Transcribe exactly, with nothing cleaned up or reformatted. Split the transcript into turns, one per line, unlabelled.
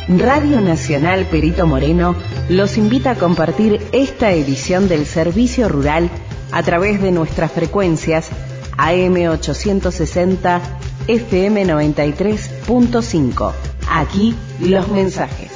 Radio Nacional Perito Moreno los invita a compartir esta edición del Servicio Rural a través de nuestras frecuencias A M ochocientos sesenta, F M noventa y tres punto cinco. Aquí los mensajes.